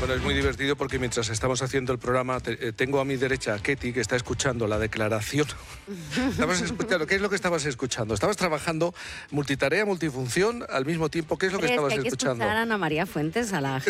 Bueno, es muy divertido porque mientras estamos haciendo el programa tengo a mi derecha a Ketty, que está escuchando la declaración. Estabas escuchando, ¿qué es lo que estabas escuchando? Estabas trabajando multitarea, multifunción al mismo tiempo. ¿Qué es lo que estabas escuchando? Hay que escuchar a Ana María Fuentes, a la